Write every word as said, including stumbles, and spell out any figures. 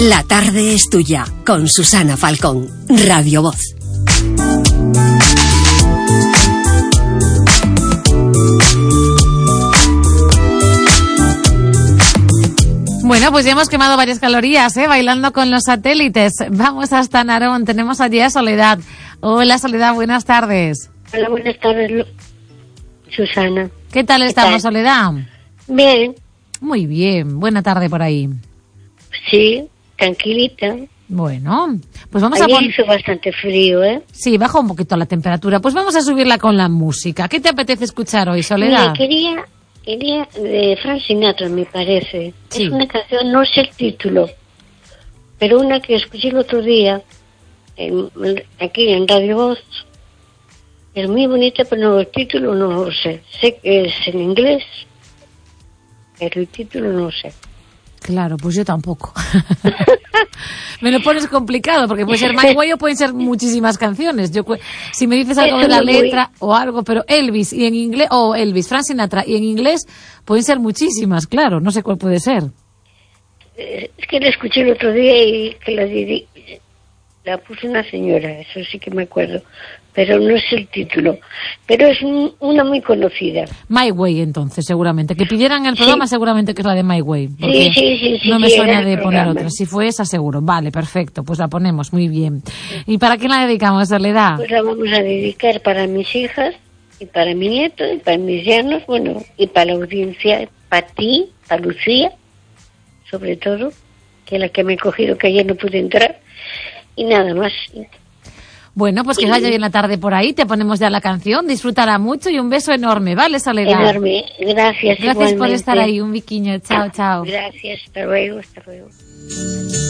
La tarde es tuya, con Susana Falcón, Radio Voz. Bueno, pues ya hemos quemado varias calorías, ¿eh? Bailando con los satélites. Vamos hasta Narón. Tenemos allí a Soledad. Hola, Soledad, buenas tardes. Hola, buenas tardes, Susana. ¿Qué tal ¿Qué estamos, tal? Soledad? Bien. Muy bien. Buena tarde por ahí. Sí, tranquilita. Bueno, pues vamos a Ayer poner... hizo bastante frío, ¿eh? Sí, bajó un poquito la temperatura. Pues vamos a subirla con la música. ¿Qué te apetece escuchar hoy, Soledad? Mira, quería, quería de Frank Sinatra, me parece. Sí. Es una canción, no sé el título, pero una que escuché el otro día, en, aquí en Radio Voz. Es muy bonita, pero no, el título no lo sé. Sé que es en inglés, pero el título no lo sé. Claro, pues yo tampoco. Me lo pones complicado, porque puede ser My Way o pueden ser muchísimas canciones. Yo, si me dices algo de la letra o algo, pero Elvis y en inglés, o Elvis, Frank Sinatra y en inglés, pueden ser muchísimas, claro, no sé cuál puede ser. Es que la escuché el otro día y que la, diri- la puso una señora, eso sí que me acuerdo, pero no es el título, pero es un, una muy conocida. My Way, entonces, seguramente. Que pidieran el programa, sí. Seguramente que es la de My Way. Sí, sí, sí, sí. No me sí, suena de poner programa. otra. Si fue esa, seguro. Vale, perfecto. Pues la ponemos, muy bien. ¿Y para quién la dedicamos, Soledad? Pues la vamos a dedicar para mis hijas, y para mi nieto, y para mis yernos, bueno, y para la audiencia, para ti, para Lucía, sobre todo, que es la que me he cogido, que ayer no pude entrar, y nada más. Bueno, pues que vaya bien la tarde por ahí, te ponemos ya la canción, disfrutará mucho y un beso enorme, ¿vale, Soledad? Enorme, gracias. Gracias igualmente. por estar ahí, un biquiño, chao, chao. Gracias, hasta luego, hasta luego.